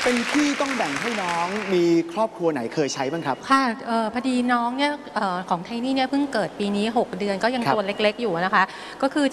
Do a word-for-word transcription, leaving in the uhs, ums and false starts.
เป็นที่ต้องแบ่งให้น้องมีครอบครัวไหนเคยใช้บ้างครับค่ะออพอดีน้องเนี่ยอของไทนี่เนี่ยเพิ่งเกิดปีนี้หกเดือนก็ยังตัวเล็กๆอยู่นะคะก็คือ